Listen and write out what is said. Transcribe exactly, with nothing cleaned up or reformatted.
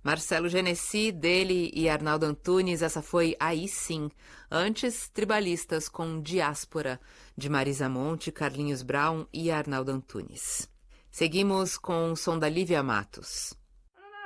Marcelo Genesi, dele e Arnaldo Antunes, essa foi Aí Sim. Antes, Tribalistas com Diáspora, de Marisa Monte, Carlinhos Brown e Arnaldo Antunes. Seguimos com o som da Lívia Matos.